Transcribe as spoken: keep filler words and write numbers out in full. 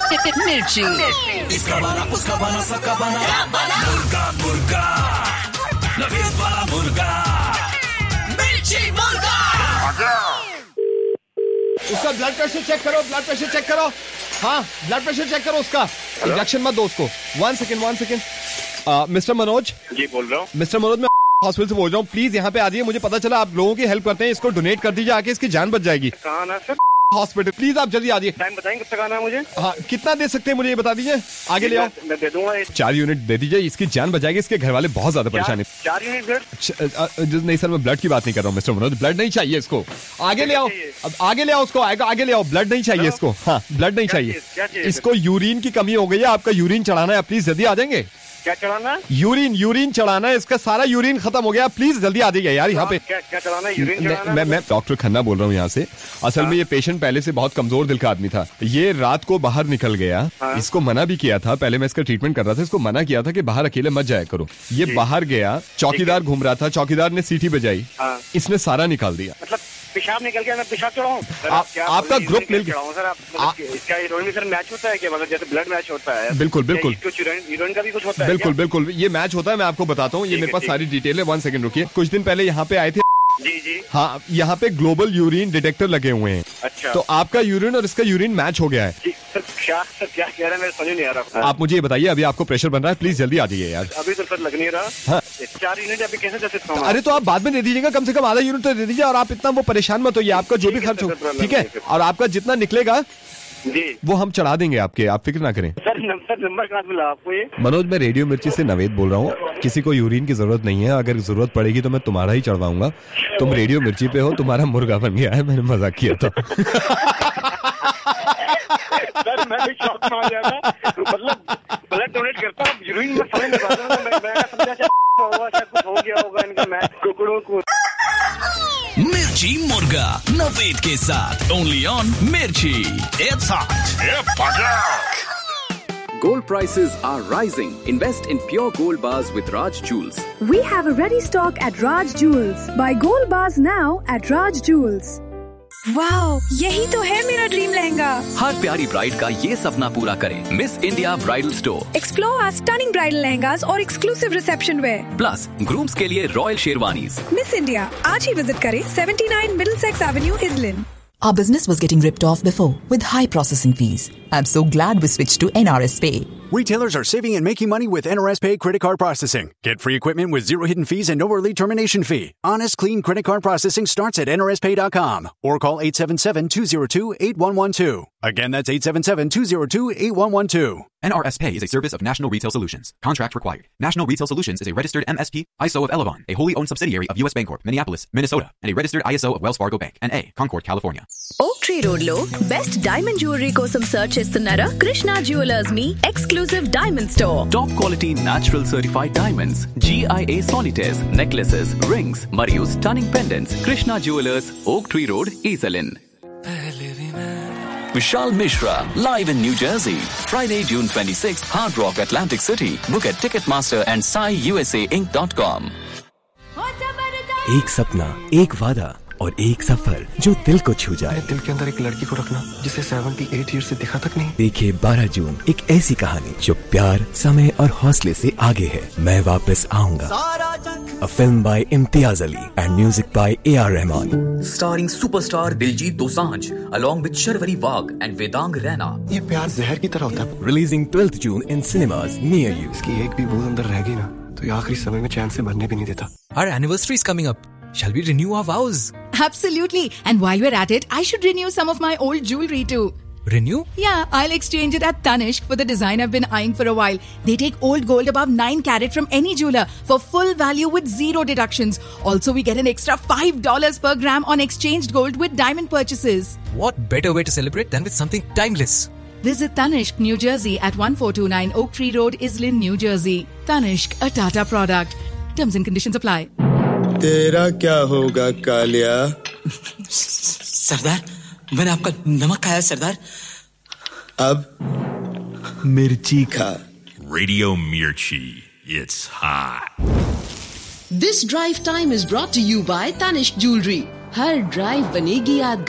मिर्ची। इसका बना उसका बना सबका बना मुर्गा मुर्गा नवीद वाला मुर्गा मिर्ची मुर्गा। उसका ब्लड प्रेशर चेक करो, ब्लड प्रेशर चेक करो। हाँ, ब्लड प्रेशर चेक करो उसका। इंजेक्शन मत दो उसको। One second one second mister Manoj ji बोल रहा हूँ। मिस्टर मनोज मैं हॉस्पिटल से बोल रहा हूँ, प्लीज यहाँ पे आ जाइए। मुझे पता चला आप लोगों की हेल्प करते हैं, इसको डोनेट कर दीजिए, आके इसकी जान बच जाएगी। कहाँ आना है सर? हॉस्पिटल प्लीज आप जल्दी आ जाइए। टाइम बताएंगे कब तक आना है मुझे? हाँ, कितना दे सकते हैं मुझे ये बता दीजिए। आगे ले आओ। मैं दे दूंगा। चार यूनिट दे दीजिए, इसकी जान बच जाएगी। इसके घर वाले बहुत ज्यादा परेशान हैं। चार यूनिट ब्लड? नहीं सर, मैं ब्लड की बात नहीं कर रहा हूँ मिस्टर मनोज, ब्लड नहीं चाहिए इसको। आगे ले आओ, अब आगे ले आओ उसको, आगे ले आओ। ब्लड नहीं चाहिए इसको। हाँ, ब्लड नहीं चाहिए इसको। यूरिन की कमी हो गई है, आपका यूरिन चढ़ाना है, प्लीज जल्दी आ जाएंगे। क्या चढ़ाना? यूरिन यूरिन चढ़ाना है, इसका सारा यूरिन खत्म हो गया, प्लीज जल्दी आ जाइए यार यहाँ पे। क्या क्या चढ़ाना है? यूरिन चढ़ाना? मैं मैं डॉक्टर खन्ना बोल रहा हूँ यहाँ से। असल में ये पेशेंट पहले से बहुत कमजोर दिल का आदमी था। ये रात को बाहर निकल गया। इसको मना भी किया था, पहले मैं इसका ट्रीटमेंट कर रहा था, इसको मना किया था कि बाहर अकेले मत जाया करो। ये बाहर गया, चौकीदार घूम रहा था, चौकीदार ने सीटी बजाई, इसने सारा निकाल दिया। मतलब पेशाब निकल गया, मैं पेशाब चढ़ाऊं? आपका ग्रुप मिल गया सर। आप इसका हीरोइन में सर मैच होता है क्या? मतलब जैसे ब्लड मैच होता है? बिल्कुल बिल्कुल। हीरोइन का भी कुछ होता है? बिल्कुल बिल्कुल, ये मैच होता है, मैं आपको बताता हूँ। ये मेरे पास सारी डिटेल है। वन सेकंड रुकिए। कुछ दिन पहले यहाँ पे आए थे। जी जी। हाँ, यहाँ पे ग्लोबल यूरिन डिटेक्टर लगे हुए हैं। अच्छा। तो आपका यूरिन और इसका यूरिन मैच हो गया है। जी सर, क्या सर क्या कह रहे हैं, मेरे समझ नहीं आ रहा। आप मुझे ये बताइए, अभी आपको प्रेशर बन रहा है, प्लीज जल्दी आ जाइए यार। अभी तो सर लग नहीं रहा। हाँ, चार यूनिट अभी कैसे दे सकता हूँ? अरे तो आप बाद में दे दीजिएगा, कम से कम आधा यूनिट तो दे दीजिए। और आप इतना वो परेशान मत होइए, आपका जो भी खर्च हो, ठीक है? और आपका जितना निकलेगा जी वो हम चढ़ा देंगे आपके, आप फिक्र ना करें। सर नंबर नंबर कहाँ मिला आपको ये? मनोज, मैं रेडियो मिर्ची से नवेद बोल रहा हूँ। किसी को यूरिन की जरूरत नहीं है, अगर जरूरत पड़ेगी तो मैं तुम्हारा ही चढ़वाऊंगा। तुम रेडियो मिर्ची पे हो, तुम्हारा मुर्गा बन गया है। मैंने मजाक किया था। सर मैं भी शॉक में आ गया था। मतलब ब्लड डोनेट करता हूँ, यूरिन में समझ नहीं पाता हूँ। मैं मैं समझा शायद कुछ हो गया होगा इनका, मैं कुकड़ों को। मिर्ची मुर्गा नवेद के साथ ओनली ऑन मिर्ची। It's hot. Gold prices are rising. Invest in pure gold bars with Raj Jewels. We have a ready stock at Raj Jewels. Buy gold bars now at Raj Jewels. Wow, यही तो है मेरा dream lehenga. हर प्यारी bride का ये सपना पूरा करें। Miss India bridal store. Explore our stunning bridal lehengas और exclusive reception where. Plus grooms के लिए रॉयल शेरवानीज। मिस इंडिया आज ही विजिट करें, seventy nine Middlesex Avenue, Islin. Our business was getting ripped off before with high processing fees. I'm so glad we switched to N R S Pay. Retailers are saving and making money with N R S Pay credit card processing. Get free equipment with zero hidden fees and no early termination fee. Honest, clean credit card processing starts at N R S pay dot com or call eight seven seven, two zero two, eight one one two. Again, that's eight seven seven, two zero two, eight one one two. N R S Pay is a service of National Retail Solutions. Contract required. National Retail Solutions is a registered M S P, I S O of Elavon, a wholly owned subsidiary of U S Bancorp, Minneapolis, Minnesota, and a registered I S O of Wells Fargo Bank, N A, Concord, California. Oak Tree Road లో best diamond jewellery కోసం search చేస్తున్నారా? Krishna jewellers me exclusive diamond store. Top quality natural certified diamonds, G I A solitaires, necklaces, rings, మరియు stunning pendants. Krishna Jewelers, Oak Tree Road, Iselin. Vishal Mishra, live in New Jersey. Friday, June twenty-sixth, Hard Rock, Atlantic City. Book at Ticketmaster and sai u s a inc dot com. एक सपना, एक वादा और एक सफर जो दिल को छू जाए। दिल के अंदर एक लड़की को रखना जिसे अठहत्तर ईयर से दिखा तक नहीं। देखिए बारह जून एक ऐसी कहानी जो प्यार, समय और हौसले से आगे है। मैं वापस आऊंगा। A film by Imtiaz Ali and music by A R Rahman. Starring superstar Diljit Dosanjh along with Sharvari Wagh and Vedang Raina. ये प्यार जहर की तरह होता है। Releasing twelfth June in cinemas near you. इसकी एक भी बूंद अंदर रह गई ना तो ये आखिरी समय में चैन से भरने भी नहीं देता। Our anniversary is coming up. Shall we renew our vows? Absolutely. And while we're at it, I should renew some of my old jewelry too. Renew? Yeah, I'll exchange it at Tanishq for the design I've been eyeing for a while. They take old gold above nine carat from any jeweler for full value with zero deductions. Also, we get an extra five dollars per gram on exchanged gold with diamond purchases. What better way to celebrate than with something timeless? Visit Tanishq, New Jersey at one four two nine Oak Tree Road, Islin, New Jersey. Tanishq, a Tata product. Terms and conditions apply. तेरा क्या होगा कालिया? सरदार, मैंने आपका नमक खाया सरदार। अब मिर्ची खा। Radio Mirchi, it's hot. This drive time is brought to you by Tanishq Jewelry. Her drive बनेगी यादगार।